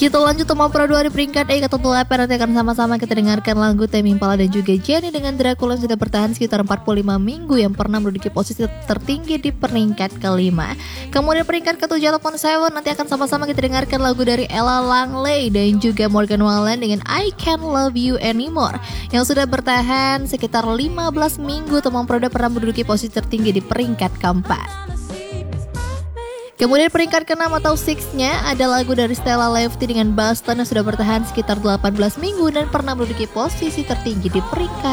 Kita lanjut Tomang Pro 2 di peringkat ke-8. Nanti akan sama-sama kita dengarkan lagu Tame Impala dan juga Jennie dengan Dracula yang sudah bertahan sekitar 45 minggu yang pernah menduduki posisi tertinggi di peringkat ke-5. Kemudian peringkat ke-7 ataupun 7 nanti akan sama-sama kita dengarkan lagu dari Ella Langley dan juga Morgan Wallen dengan I Can't Love You Anymore yang sudah bertahan sekitar 15 minggu. Tomang Pro 2 pernah menduduki posisi tertinggi di peringkat ke-4. Kemudian peringkat ke-6 atau 6-nya ada lagu dari Stella Levy dengan Boston yang sudah bertahan sekitar 18 minggu dan pernah menduduki posisi tertinggi di peringkat